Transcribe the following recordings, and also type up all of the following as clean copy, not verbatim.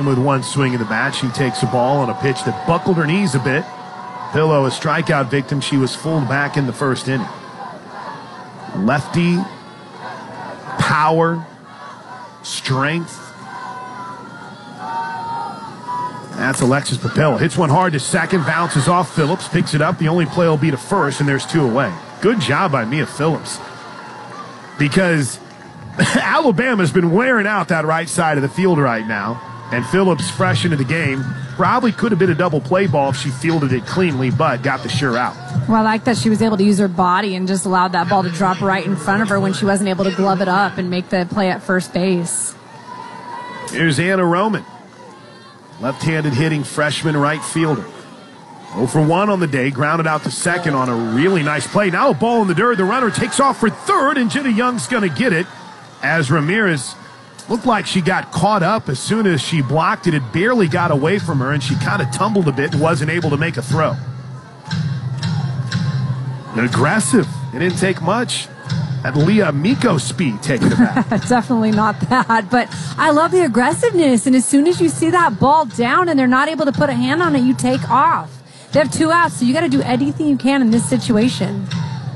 And with one swing of the bat, she takes a ball on a pitch that buckled her knees a bit. Pillow, a strikeout victim. She was fooled back in the first inning. Lefty, power, strength. That's Alexis Papilla. Hits one hard to second, bounces off Phillips, picks it up. The only play will be to first, and there's 2 away. Good job by Mia Phillips. Because Alabama's been wearing out that right side of the field right now. And Phillips, fresh into the game, probably could have been a double play ball if she fielded it cleanly, but got the sure out. Well, I like that she was able to use her body and just allowed that ball to drop right in front of her when she wasn't able to glove it up and make the play at first base. Here's Anna Roman. Left-handed hitting freshman right fielder. 0 for 1 on the day, grounded out to second on a really nice play. Now a ball in the dirt. The runner takes off for third, and Jenna Young's going to get it as Ramirez looked like she got caught up as soon as she blocked it. It barely got away from her, and she kind of tumbled a bit and wasn't able to make a throw. Aggressive. It didn't take much. That Leah Miko speed taking it back. Definitely not that, but I love the aggressiveness, and as soon as you see that ball down and they're not able to put a hand on it, you take off. They have 2 outs, so you got to do anything you can in this situation.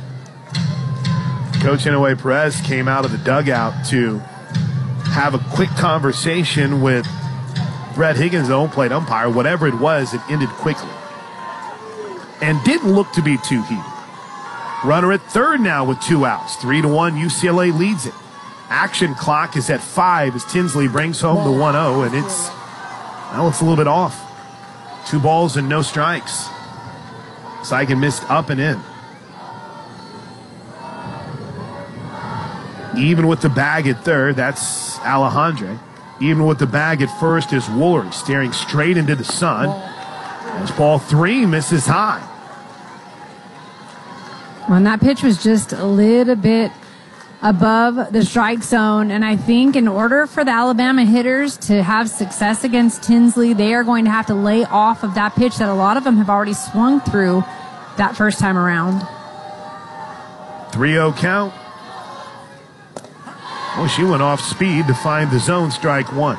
Coach Inoue Perez came out of the dugout to have a quick conversation with Brett Higgins, the home plate umpire. Whatever it was, it ended quickly and didn't look to be too heated. Runner at third now with 2 outs. 3-1, UCLA leads it. Action clock is at 5 as Tinsley brings home the 1-0, and it's a little bit off. 2 balls and no strikes. Seiken missed up and in. Even with the bag at third, that's Alejandre. Even with the bag at first is Woolery, staring straight into the sun. As ball 3 misses high. Well, and that pitch was just a little bit above the strike zone, and I think in order for the Alabama hitters to have success against Tinsley, they are going to have to lay off of that pitch that a lot of them have already swung through that first time around. 3-0 count. Well, she went off speed to find the zone, strike 1.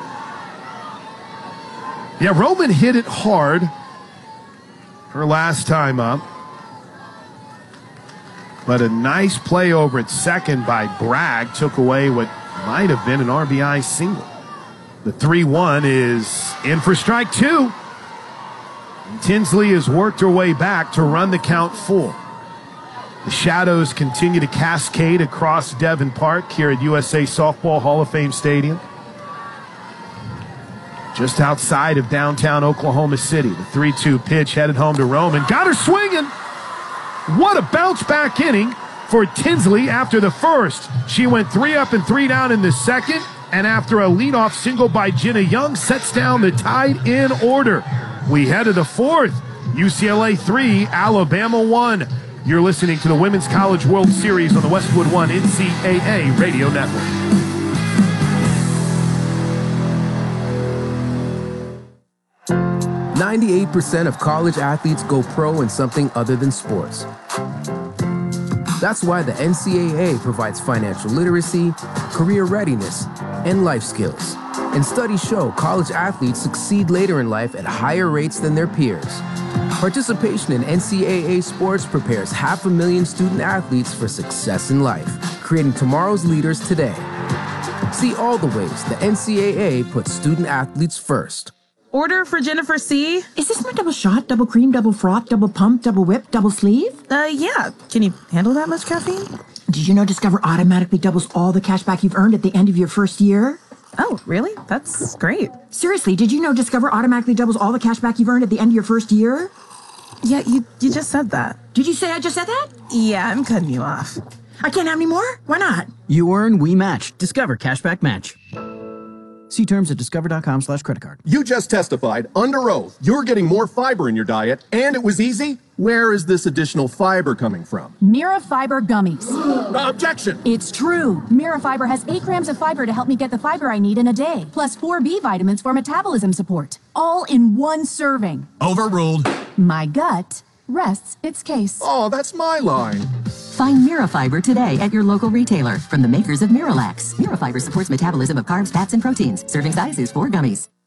Yeah, Roman hit it hard her last time up. But a nice play over at second by Bragg took away what might have been an RBI single. The 3-1 is in for strike 2. And Tinsley has worked her way back to run the count full. The shadows continue to cascade across Devon Park here at USA Softball Hall of Fame Stadium. Just outside of downtown Oklahoma City. The 3-2 pitch headed home to Roman. Got her swinging. What a bounce back inning for Tinsley after the first. She went 3 up and 3 down in the second, and after a leadoff single by Jenna Young, sets down the tied in order. We head to the fourth. UCLA 3, Alabama 1. You're listening to the Women's College World Series on the Westwood One NCAA Radio Network. "98% of college athletes go pro in something other than sports. That's why the NCAA provides financial literacy, career readiness, and life skills. And studies show college athletes succeed later in life at higher rates than their peers. Participation in NCAA sports prepares 500,000 student athletes for success in life, creating tomorrow's leaders today. See all the ways the NCAA puts student athletes first." Order for Jennifer C. Is this my double shot, double cream, double froth, double pump, double whip, double sleeve? Yeah. Can you handle that much caffeine? Did you know Discover automatically doubles all the cash back you've earned at the end of your first year? Oh, really? That's great. Seriously, did you know Discover automatically doubles all the cash back you've earned at the end of your first year? Yeah, you just said that. Did you say I just said that? Yeah, I'm cutting you off. I can't have any more? Why not? You earn, we match. Discover Cashback Match. See terms at discover.com/creditcard. You just testified under oath you're getting more fiber in your diet, and it was easy? Where is this additional fiber coming from? Mira Fiber Gummies. Objection! It's true. Mira Fiber has 8 grams of fiber to help me get the fiber I need in a day, plus 4 B vitamins for metabolism support. All in one serving. Overruled. My gut rests its case. Oh, that's my line. Find Mirafiber today at your local retailer from the makers of Miralax. Mirafiber supports metabolism of carbs, fats, and proteins. Serving size is 4 gummies.